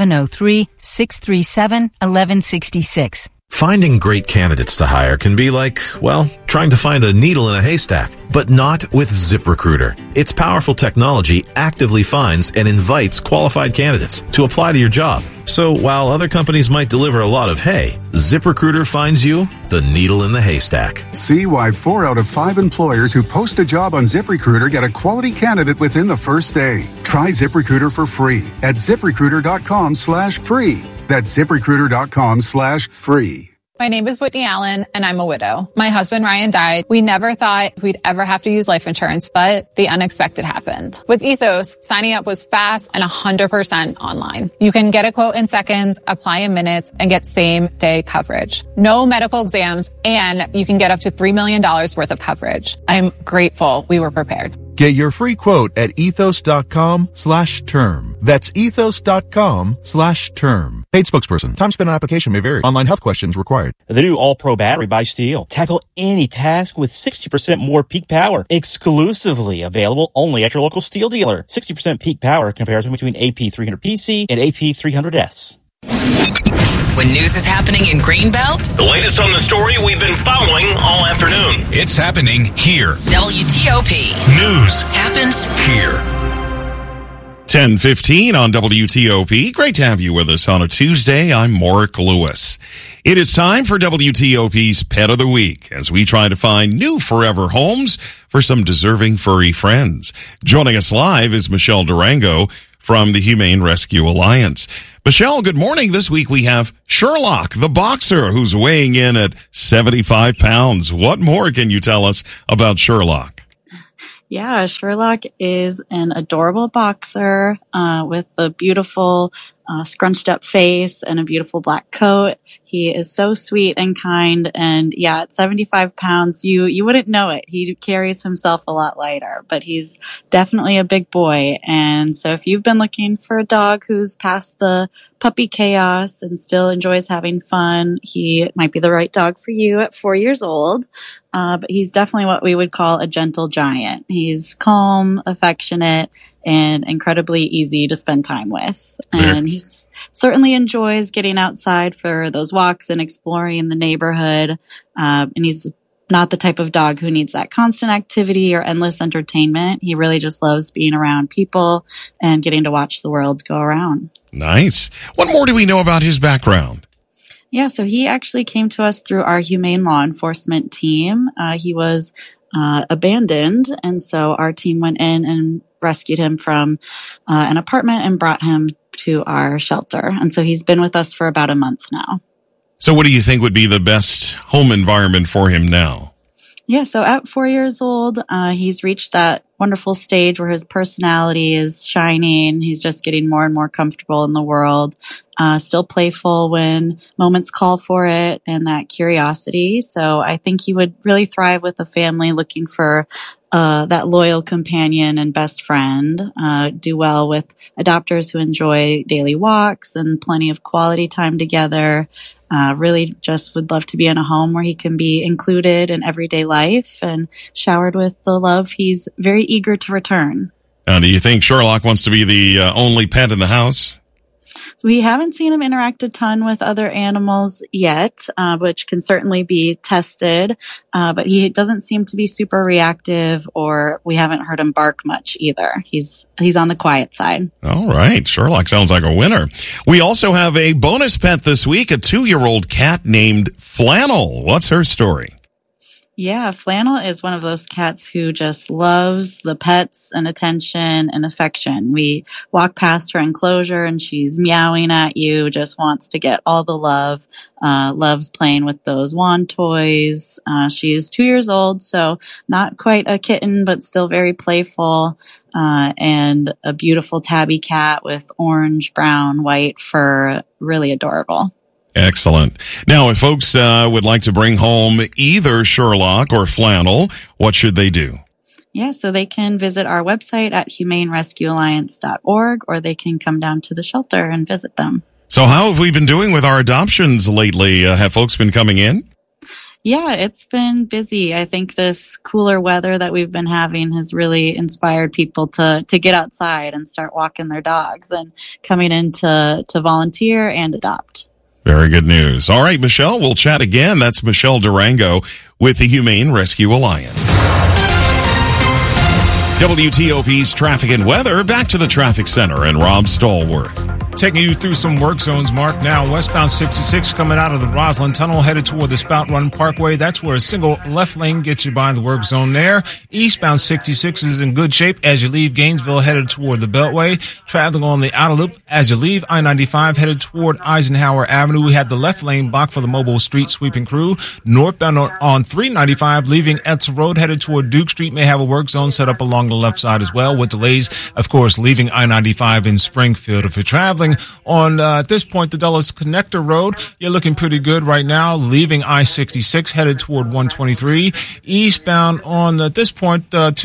703-637-1166. Finding great candidates to hire can be like, well, trying to find a needle in a haystack, but not with ZipRecruiter. Its powerful technology actively finds and invites qualified candidates to apply to your job. So while other companies might deliver a lot of hay, ZipRecruiter finds you the needle in the haystack. See why 4 out of 5 employers who post a job on ZipRecruiter get a quality candidate within the first day. Try ZipRecruiter for free at ZipRecruiter.com/free. That's ZipRecruiter.com/free. My name is Whitney Allen, and I'm a widow. My husband, Ryan, died. We never thought we'd ever have to use life insurance, but the unexpected happened. With Ethos, signing up was fast and 100% online. You can get a quote in seconds, apply in minutes, and get same-day coverage. No medical exams, and you can get up to $3 million worth of coverage. I'm grateful we were prepared. Get your free quote at ethos.com/term. That's ethos.com/term. Paid spokesperson. Time spent on application may vary. Online health questions required. The new All-Pro battery by Steel. Tackle any task with 60% more peak power. Exclusively available only at your local Steel dealer. 60% peak power comparison between AP300PC and AP300S. When news is happening in Greenbelt, the latest on the story we've been following all afternoon. It's happening here. WTOP. News happens here. 10:15 on WTOP. Great to have you with us on a Tuesday. I'm Morick Lewis. It is time for WTOP's Pet of the Week as we try to find new forever homes for some deserving furry friends. Joining us live is Michelle Durango from the Humane Rescue Alliance. Michelle, good morning. This week we have Sherlock, the boxer, who's weighing in at 75 pounds. What more can you tell us about Sherlock? Yeah, Sherlock is an adorable boxer with a beautiful scrunched up face and a beautiful black coat. He is so sweet and kind. And yeah, at 75 pounds, you wouldn't know it. He carries himself a lot lighter, but he's definitely a big boy. And so if you've been looking for a dog who's past the puppy chaos and still enjoys having fun, he might be the right dog for you at 4 years old. But he's definitely what we would call a gentle giant. He's calm, affectionate, and incredibly easy to spend time with. And he certainly enjoys getting outside for those walks and exploring the neighborhood. And he's not the type of dog who needs that constant activity or endless entertainment. He really just loves being around people and getting to watch the world go around. Nice. What more do we know about his background? Yeah, so he actually came to us through our humane law enforcement team. He was abandoned, and so our team went in and rescued him from an apartment and brought him to our shelter. And so he's been with us for about a month now. So what do you think would be the best home environment for him now? Yeah, so at 4 years old, he's reached that wonderful stage where his personality is shining. He's just getting more and more comfortable in the world, still playful when moments call for it, and that curiosity. So I think he would really thrive with a family looking for that loyal companion and best friend, do well with adopters who enjoy daily walks and plenty of quality time together. Really just would love to be in a home where he can be included in everyday life and showered with the love he's very eager to return. Do you think Sherlock wants to be the only pet in the house? So we haven't seen him interact a ton with other animals yet, which can certainly be tested. But he doesn't seem to be super reactive, or we haven't heard him bark much either. He's on the quiet side. All right. Sherlock sounds like a winner. We also have a bonus pet this week, a 2-year-old cat named Flannel. What's her story? Yeah, Flannel is one of those cats who just loves the pets and attention and affection. We walk past her enclosure and she's meowing at you, just wants to get all the love, loves playing with those wand toys. She's 2 years old, so not quite a kitten, but still very playful, and a beautiful tabby cat with orange, brown, white fur. Really adorable. Excellent. Now, if folks would like to bring home either Sherlock or Flannel, what should they do? Yeah, so they can visit our website at humanerescuealliance.org, or they can come down to the shelter and visit them. So how have we been doing with our adoptions lately? Have folks been coming in? Yeah, it's been busy. I think this cooler weather that we've been having has really inspired people to get outside and start walking their dogs and coming in to volunteer and adopt. Very good news. All right, Michelle, we'll chat again. That's Michelle Durango with the Humane Rescue Alliance. WTOP's traffic and weather. Back to the traffic center and Rob Stallworth. Taking you through some work zones, Mark. Now, westbound 66 coming out of the Roslyn Tunnel, headed toward the Spout Run Parkway. That's where a single left lane gets you by the work zone there. Eastbound 66 is in good shape as you leave Gainesville, headed toward the Beltway. Traveling on the outer loop as you leave I-95, headed toward Eisenhower Avenue. We had the left lane blocked for the mobile street sweeping crew. Northbound on 395, leaving Etzel Road, headed toward Duke Street, may have a work zone set up along the left side as well, with delays, of course, leaving I-95 in Springfield. If you're traveling on, at this point, the Dulles Connector Road, you're looking pretty good right now, leaving I-66, headed toward 123. Eastbound on, at this point,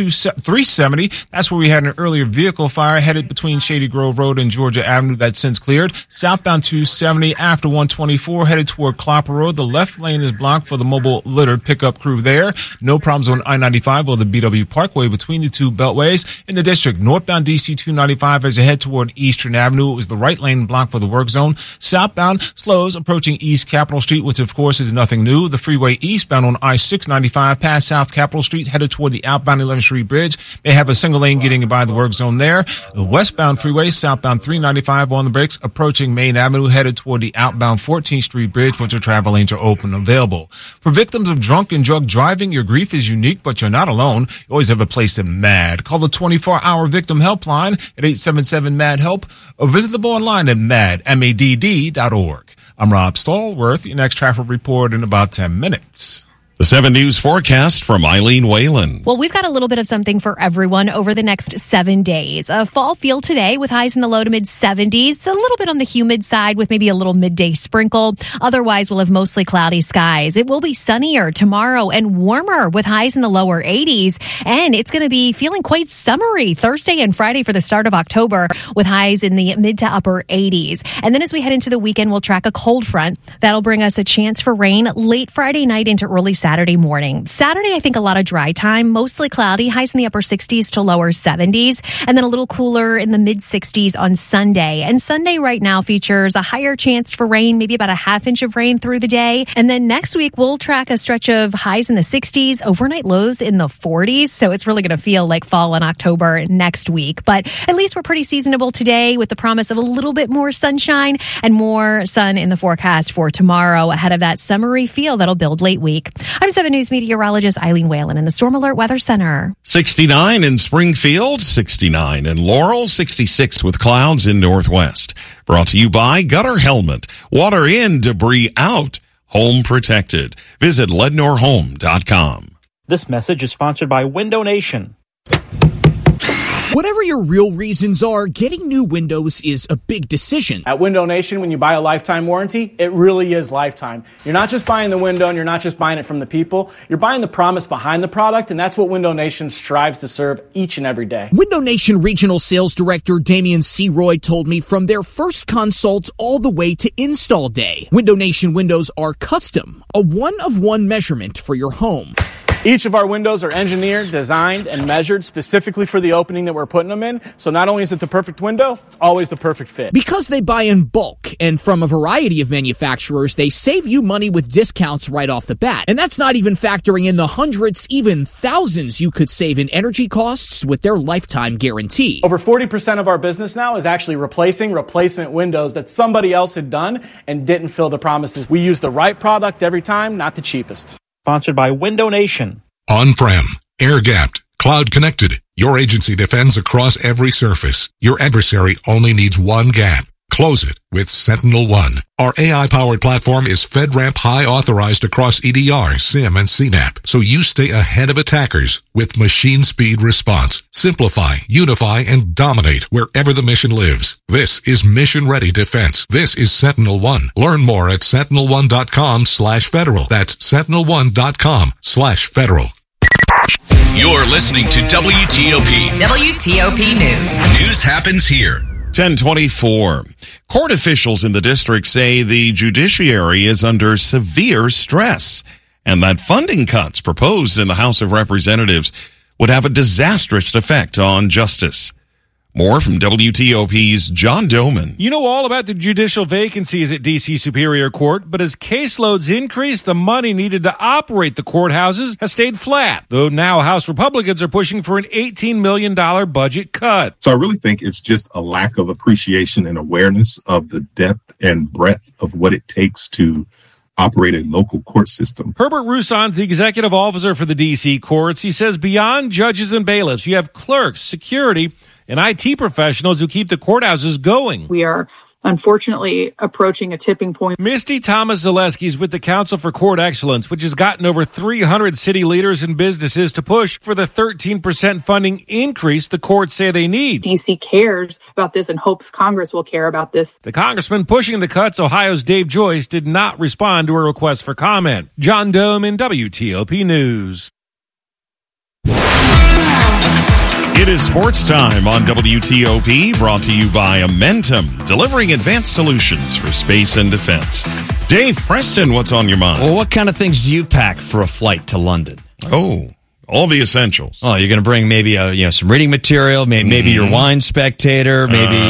370, that's where we had an earlier vehicle fire, headed between Shady Grove Road and Georgia Avenue. That's since cleared. Southbound 270 after 124, headed toward Clopper Road. The left lane is blocked for the mobile litter pickup crew there. No problems on I-95 or the BW Parkway between the two beltways. In the district, northbound DC 295 as you head toward Eastern Avenue, it was the right lane blocked for the work zone. Southbound slows approaching East Capitol Street, which of course is nothing new. The freeway eastbound on I-695 past South Capitol Street, headed toward the outbound 11th Street Bridge. They have a single lane getting by the work zone there. The westbound freeway, southbound 395 on the brakes, approaching Main Avenue, headed toward the outbound 14th Street Bridge, which your travel lanes are open and available. For victims of drunk and drug driving, your grief is unique, but you're not alone. You always have a place at MAD. Call the 24-hour victim helpline at 877-MAD-HELP or visit them online at madd.org. I'm Rob Stallworth. Your next traffic report in about 10 minutes. The 7 News forecast from Eileen Whalen. Well, we've got a little bit of something for everyone over the next 7 days. A fall feel today with highs in the low to mid 70s, a little bit on the humid side with maybe a little midday sprinkle. Otherwise, we'll have mostly cloudy skies. It will be sunnier tomorrow and warmer with highs in the lower 80s. And it's going to be feeling quite summery Thursday and Friday for the start of October with highs in the mid to upper 80s. And then as we head into the weekend, we'll track a cold front. That'll bring us a chance for rain late Friday night into early Saturday morning. Saturday, I think a lot of dry time, mostly cloudy, highs in the upper 60s to lower 70s, and then a little cooler in the mid 60s on Sunday. And Sunday right now features a higher chance for rain, maybe about a half inch of rain through the day. And then next week, we'll track a stretch of highs in the 60s, overnight lows in the 40s. So it's really going to feel like fall in October next week. But at least we're pretty seasonable today with the promise of a little bit more sunshine and more sun in the forecast for tomorrow ahead of that summery feel that'll build late week. I'm 7 News meteorologist Eileen Whalen in the Storm Alert Weather Center. 69 in Springfield, 69 in Laurel, 66 with clouds in Northwest. Brought to you by Gutter Helmet. Water in, debris out. Home protected. Visit LednoreHome.com. This message is sponsored by Window Nation. Whatever your real reasons are, getting new windows is a big decision. At Window Nation, when you buy a lifetime warranty, it really is lifetime. You're not just buying the window and you're not just buying it from the people. You're buying the promise behind the product, and that's what Window Nation strives to serve each and every day. Window Nation Regional Sales Director Damian C. Roy told me from their first consult all the way to install day, Window Nation windows are custom, a one-of-one measurement for your home. Each of our windows are engineered, designed, and measured specifically for the opening that we're putting them in. So not only is it the perfect window, it's always the perfect fit. Because they buy in bulk and from a variety of manufacturers, they save you money with discounts right off the bat. And that's not even factoring in the hundreds, even thousands you could save in energy costs with their lifetime guarantee. Over 40% of our business now is actually replacing replacement windows that somebody else had done and didn't fill the promises. We use the right product every time, not the cheapest. Sponsored by Window Nation. On-prem, air-gapped, cloud-connected. Your agency defends across every surface. Your adversary only needs one gap. Close it with SentinelOne. Our AI-powered platform is FedRAMP High authorized across EDR, SIEM, and CNAP, so you stay ahead of attackers with machine speed response. Simplify, unify, and dominate wherever the mission lives. This is mission-ready defense. This is SentinelOne. Learn more at sentinel1.com/federal. That's sentinel1.com/federal. You're listening to WTOP. WTOP News. News happens here. 1024. Court officials in the district say the judiciary is under severe stress and that funding cuts proposed in the House of Representatives would have a disastrous effect on justice. More from WTOP's John Doman. You know all about the judicial vacancies at D.C. Superior Court, but as caseloads increase, the money needed to operate the courthouses has stayed flat, though now House Republicans are pushing for an $18 million budget cut. So I really think it's just a lack of appreciation and awareness of the depth and breadth of what it takes to operate a local court system. Herbert Roussan's the executive officer for the D.C. courts. He says beyond judges and bailiffs, you have clerks, security, and IT professionals who keep the courthouses going. We are unfortunately approaching a tipping point. Misty Thomas-Zaleski is with the Council for Court Excellence, which has gotten over 300 city leaders and businesses to push for the 13% funding increase the courts say they need. DC cares about this and hopes Congress will care about this. The congressman pushing the cuts, Ohio's Dave Joyce, did not respond to a request for comment. John Doman, WTOP News. It is sports time on WTOP, brought to you by Amentum, delivering advanced solutions for space and defense. Dave Preston, what's on your mind? Well, what kind of things do you pack for a flight to London? Oh, all the essentials. Oh, you're going to bring maybe some reading material, maybe your wine spectator, maybe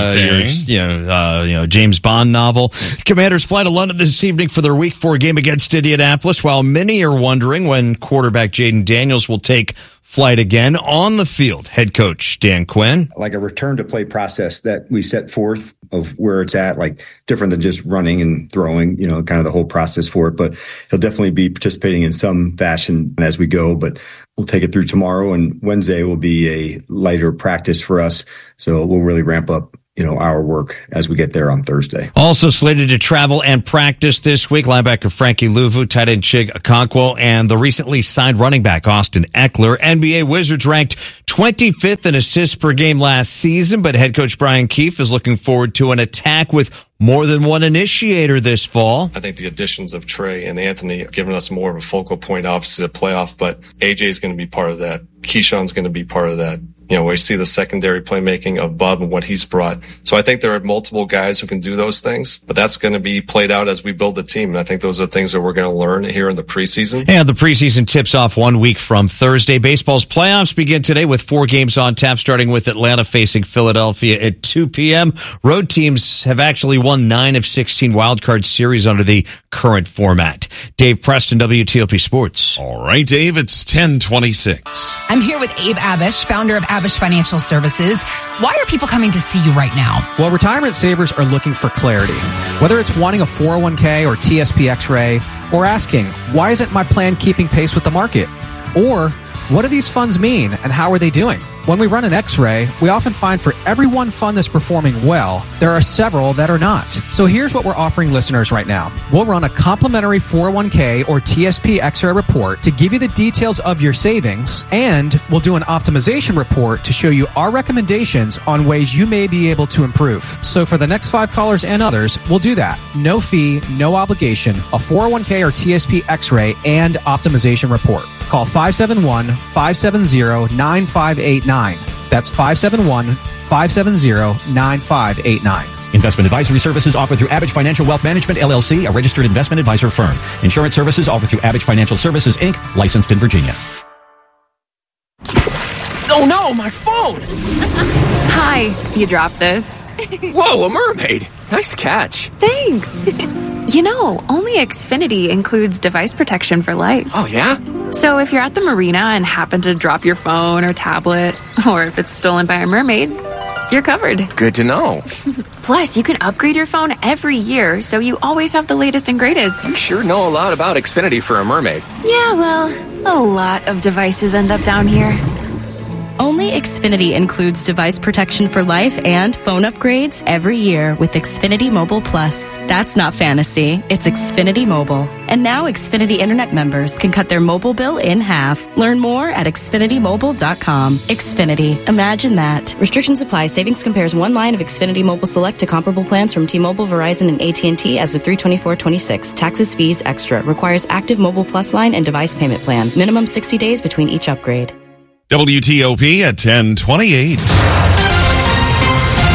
your James Bond novel. Commanders fly to London this evening for their Week 4 game against Indianapolis, while many are wondering when quarterback Jaden Daniels will take flight again on the field. Head coach Dan Quinn. Like a return to play process that we set forth of where it's at, like different than just running and throwing, kind of the whole process for it. But he'll definitely be participating in some fashion as we go, but we'll take it through tomorrow, and Wednesday will be a lighter practice for us. So we'll really ramp up our work as we get there on Thursday. Also slated to travel and practice this week, linebacker Frankie Luvu, tight end Chig Okonkwo, and the recently signed running back Austin Eckler. NBA Wizards ranked 25th in assists per game last season, but head coach Brian Keefe is looking forward to an attack with more than one initiator this fall. I think the additions of Trey and Anthony have given us more of a focal point, obviously, a playoff, but AJ is going to be part of that. Keyshawn's going to be part of that. We see the secondary playmaking of Bub and what he's brought. So I think there are multiple guys who can do those things, but that's going to be played out as we build the team. And I think those are things that we're going to learn here in the preseason. And the preseason tips off 1 week from Thursday. Baseball's playoffs begin today with 4 games on tap, starting with Atlanta facing Philadelphia at 2 p.m. Road teams have actually won 9 of 16 wildcard series under the current format. Dave Preston, WTOP Sports. All right, Dave, it's 10:26. I'm here with Abe Abish, founder of Abish Financial Services. Why are people coming to see you right now? Well, retirement savers are looking for clarity. Whether it's wanting a 401k or TSP X-ray, or asking, why isn't my plan keeping pace with the market? Or, what do these funds mean and how are they doing? When we run an X-ray, we often find for every one fund that's performing well, there are several that are not. So here's what we're offering listeners right now. We'll run a complimentary 401k or TSP X-ray report to give you the details of your savings, and we'll do an optimization report to show you our recommendations on ways you may be able to improve. So for the next 5 callers and others, we'll do that. No fee, no obligation, a 401k or TSP X-ray and optimization report. Call 571-570-9589. That's 571-570-9589. Investment advisory services offered through Abish Financial Wealth Management, LLC, a registered investment advisor firm. Insurance services offered through Abish Financial Services, Inc., licensed in Virginia. Oh no, my phone! Hi, you dropped this. Whoa, a mermaid! Nice catch. Thanks. Only Xfinity includes device protection for life. Oh, yeah? So if you're at the marina and happen to drop your phone or tablet, or if it's stolen by a mermaid, you're covered. Good to know. Plus, you can upgrade your phone every year, so you always have the latest and greatest. You sure know a lot about Xfinity for a mermaid. Yeah, well, a lot of devices end up down here. Only Xfinity includes device protection for life and phone upgrades every year with Xfinity Mobile Plus. That's not fantasy, it's Xfinity Mobile. And now Xfinity Internet members can cut their mobile bill in half. Learn more at XfinityMobile.com. Xfinity. Imagine that. Restrictions apply. Savings compares one line of Xfinity Mobile Select to comparable plans from T-Mobile, Verizon, and AT&T as of 3/24/26. Taxes, fees, extra. Requires active Mobile Plus line and device payment plan. Minimum 60 days between each upgrade. WTOP at 10:28.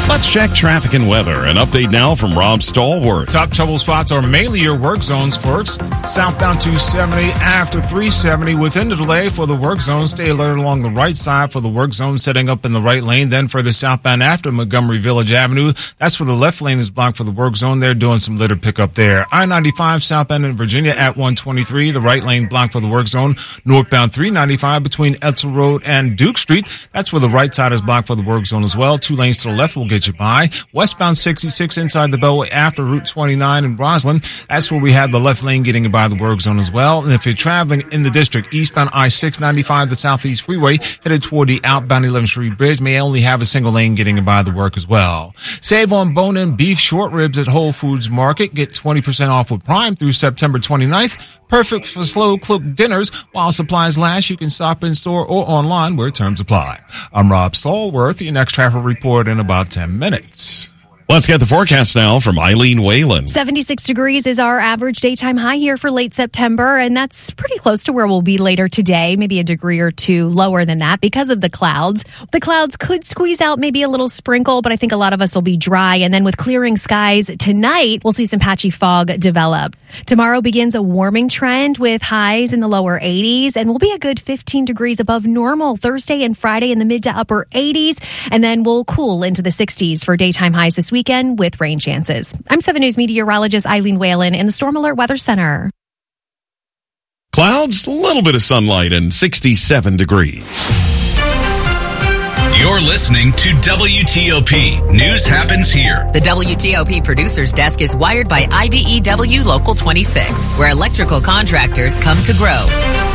Let's check traffic and weather. An update now from Rob Stallworth. Top trouble spots are mainly your work zones, folks. Southbound 270 after 370. Within the delay for the work zone, stay alert along the right side for the work zone, setting up in the right lane. Then for the southbound after Montgomery Village Avenue, that's where the left lane is blocked for the work zone. They're doing some litter pickup there. I-95 southbound in Virginia at 123. The right lane blocked for the work zone. Northbound 395 between Edsel Road and Duke Street. That's where the right side is blocked for the work zone as well. 2 lanes to the left will get you by. Westbound 66 inside the Beltway after Route 29 in Roslyn. That's where we have the left lane getting you by the work zone as well. And if you're traveling in the district, eastbound I-695, the Southeast Freeway, headed toward the outbound 11th Street Bridge, may only have a single lane getting you by the work as well. Save on bone-in beef short ribs at Whole Foods Market. Get 20% off with Prime through September 29th. Perfect for slow-cooked dinners. While supplies last, you can stop in store or online where terms apply. I'm Rob Stallworth. Your next traffic report in about 10 minutes. Let's get the forecast now from Eileen Whalen. 76 degrees is our average daytime high here for late September, and that's pretty close to where we'll be later today, maybe a degree or two lower than that because of the clouds. The clouds could squeeze out maybe a little sprinkle, but I think a lot of us will be dry. And then with clearing skies tonight, we'll see some patchy fog develop. Tomorrow begins a warming trend with highs in the lower 80s, and we'll be a good 15 degrees above normal Thursday and Friday in the mid to upper 80s, and then we'll cool into the 60s for daytime highs this weekend with rain chances. I'm 7 News meteorologist Eileen Whalen in the Storm Alert Weather Center. Clouds, a little bit of sunlight, and 67 degrees. You're listening to WTOP. News happens here. The WTOP producer's desk is wired by IBEW Local 26, where electrical contractors come to grow.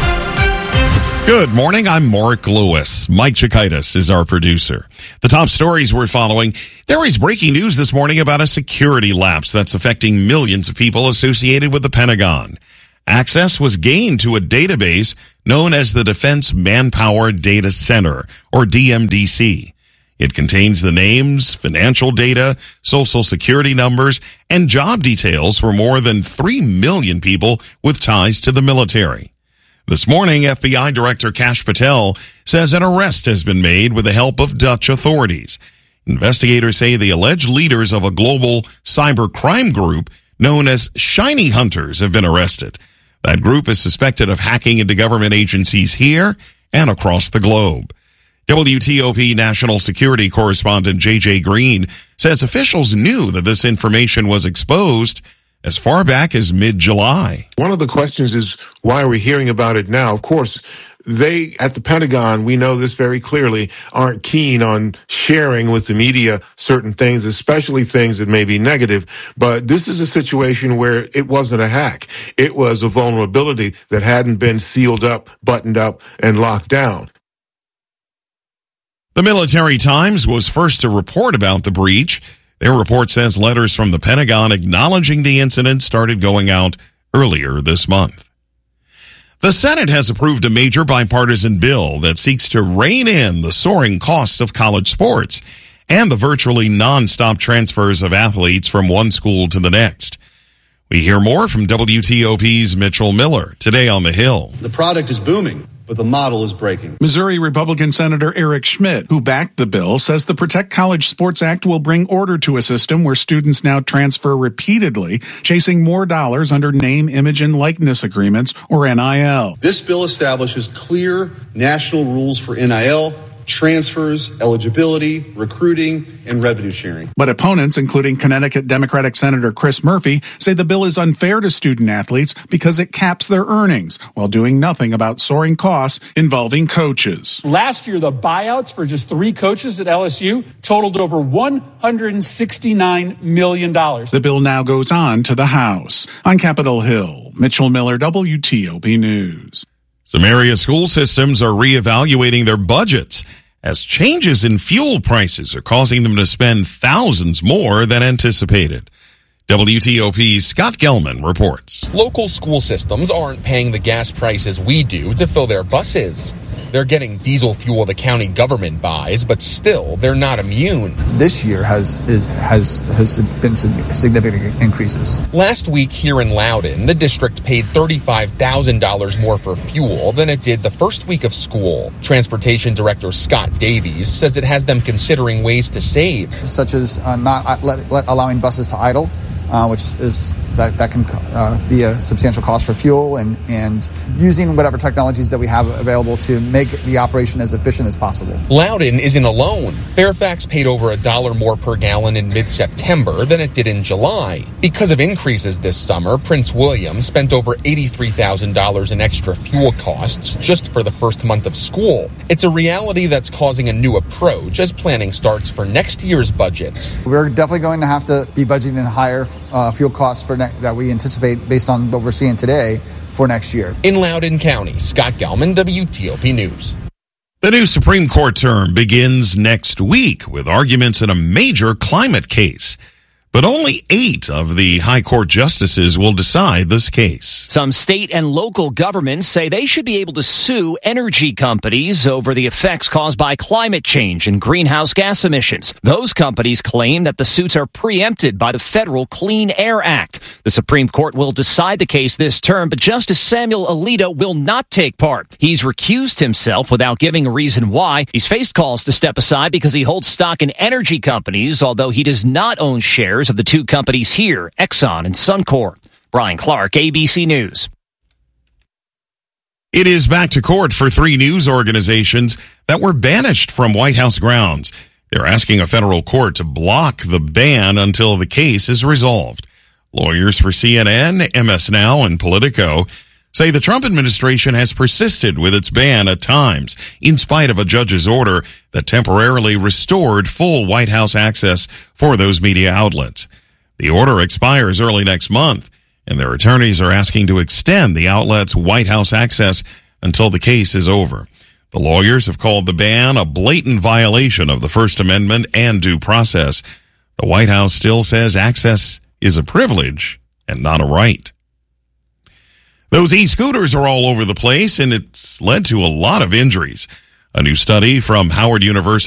Good morning. I'm Mark Lewis. Mike Chikaitis is our producer. The top stories we're following. There is breaking news this morning about a security lapse that's affecting millions of people associated with the Pentagon. Access was gained to a database known as the Defense Manpower Data Center, or DMDC. It contains the names, financial data, social security numbers, and job details for more than 3 million people with ties to the military. This morning, FBI Director Kash Patel says an arrest has been made with the help of Dutch authorities. Investigators say the alleged leaders of a global cyber crime group known as Shiny Hunters have been arrested. That group is suspected of hacking into government agencies here and across the globe. WTOP national security correspondent J.J. Green says officials knew that this information was exposed as far back as mid-July. One of the questions is, why are we hearing about it now? Of course, they, at the Pentagon, we know this very clearly, aren't keen on sharing with the media certain things, especially things that may be negative. But this is a situation where it wasn't a hack. It was a vulnerability that hadn't been sealed up, buttoned up, and locked down. The Military Times was first to report about the breach. Their report says letters from the Pentagon acknowledging the incident started going out earlier this month. The Senate has approved a major bipartisan bill that seeks to rein in the soaring costs of college sports and the virtually nonstop transfers of athletes from one school to the next. We hear more from WTOP's Mitchell Miller today on the Hill. The product is booming, but the model is breaking. Missouri Republican Senator Eric Schmidt, who backed the bill, says the Protect College Sports Act will bring order to a system where students now transfer repeatedly, chasing more dollars under name, image, and likeness agreements, or NIL. This bill establishes clear national rules for NIL, transfers, eligibility, recruiting, and revenue sharing. But opponents, including Connecticut Democratic Senator Chris Murphy, say the bill is unfair to student athletes because it caps their earnings while doing nothing about soaring costs involving coaches. Last year, the buyouts for just 3 coaches at LSU totaled over $169 million. The bill now goes on to the House. On Capitol Hill, Mitchell Miller, WTOP News. Some area school systems are reevaluating their budgets as changes in fuel prices are causing them to spend thousands more than anticipated. WTOP's Scott Gelman reports. Local school systems aren't paying the gas prices we do to fill their buses. They're getting diesel fuel the county government buys, but still, they're not immune. This year has been significant increases. Last week here in Loudoun, the district paid $35,000 more for fuel than it did the first week of school. Transportation Director Scott Davies says it has them considering ways to save. Such as not allowing buses to idle, which is that can be a substantial cost for fuel, and using whatever technologies that we have available to make the operation as efficient as possible. Loudoun isn't alone. Fairfax paid over $1 more per gallon in mid-September than it did in July. Because of increases this summer, Prince William spent over $83,000 in extra fuel costs just for the first month of school. It's a reality that's causing a new approach as planning starts for next year's budgets. We're definitely going to have to be budgeting higher fuel costs for that we anticipate based on what we're seeing today for next year. In Loudoun County, Scott Gelman, WTOP News. The new Supreme Court term begins next week with arguments in a major climate case. But only 8 of the High Court justices will decide this case. Some state and local governments say they should be able to sue energy companies over the effects caused by climate change and greenhouse gas emissions. Those companies claim that the suits are preempted by the federal Clean Air Act. The Supreme Court will decide the case this term, but Justice Samuel Alito will not take part. He's recused himself without giving a reason why. He's faced calls to step aside because he holds stock in energy companies, although he does not own shares of the 2 companies here, Exxon and Suncor. Brian Clark, ABC News. It is back to court for 3 news organizations that were banished from White House grounds. They're asking a federal court to block the ban until the case is resolved. Lawyers for CNN, MS Now, and Politico say the Trump administration has persisted with its ban at times, in spite of a judge's order that temporarily restored full White House access for those media outlets. The order expires early next month, and their attorneys are asking to extend the outlet's White House access until the case is over. The lawyers have called the ban a blatant violation of the First Amendment and due process. The White House still says access is a privilege and not a right. Those e-scooters are all over the place, and it's led to a lot of injuries. A new study from Howard University